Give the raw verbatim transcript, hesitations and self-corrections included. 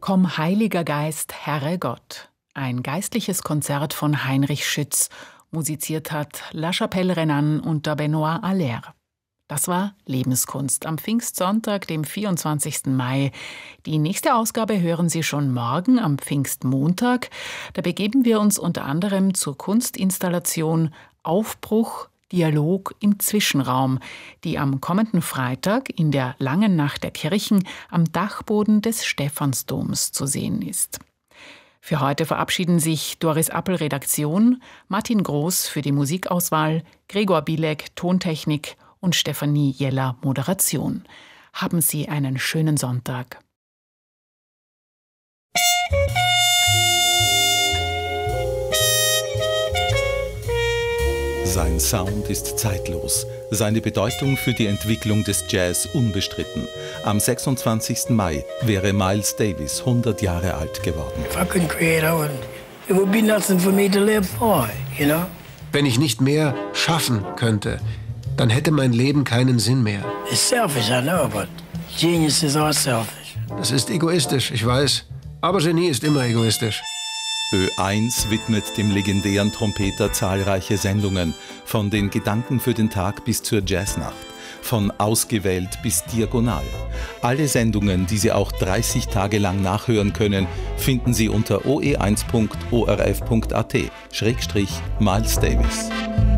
Komm, Heiliger Geist, Herre Gott. Ein geistliches Konzert von Heinrich Schütz. Musiziert hat La Chapelle Renan unter Benoît Haller. Das war Lebenskunst am Pfingstsonntag, dem vierundzwanzigsten Mai. Die nächste Ausgabe hören Sie schon morgen am Pfingstmontag. Da begeben wir uns unter anderem zur Kunstinstallation Aufbruch, Dialog im Zwischenraum, die am kommenden Freitag in der Langen Nacht der Kirchen am Dachboden des Stephansdoms zu sehen ist. Für heute verabschieden sich Doris Appel Redaktion, Martin Groß für die Musikauswahl, Gregor Bilek Tontechnik und Stefanie Jeller Moderation. Haben Sie einen schönen Sonntag. Sein Sound ist zeitlos, seine Bedeutung für die Entwicklung des Jazz unbestritten. Am sechsundzwanzigsten Mai wäre Miles Davis hundert Jahre alt geworden. Wenn ich nicht mehr schaffen könnte, dann hätte mein Leben keinen Sinn mehr. Das ist egoistisch, ich weiß. Aber Genie ist immer egoistisch. Ö eins widmet dem legendären Trompeter zahlreiche Sendungen, von den Gedanken für den Tag bis zur Jazznacht, von Ausgewählt bis Diagonal. Alle Sendungen, die Sie auch dreißig Tage lang nachhören können, finden Sie unter o e eins punkt o r f punkt a t schrägstrich Miles Davis.